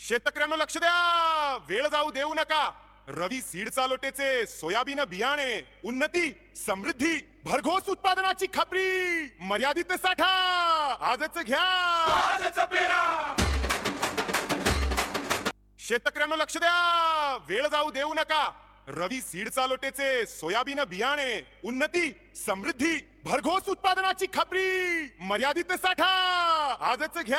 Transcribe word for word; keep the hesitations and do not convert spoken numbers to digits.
शेतकऱ्यांना लक्ष द्या, वेळ जाऊ देऊ नका. रवी सीड चालोटेचे सोयाबीन बियाणे, उन्नती समृद्धी भरघोस उत्पादनाची खात्री, मर्यादित साठा आजच घ्या. आजच पेरा. शेतकऱ्यांना लक्ष द्या, वेळ जाऊ देऊ नका. रवी सीड चालोटेचे सोयाबीन बियाणे, उन्नती समृद्धी भरघोस उत्पादनाची खात्री, मर्यादित साठा आजच घ्या.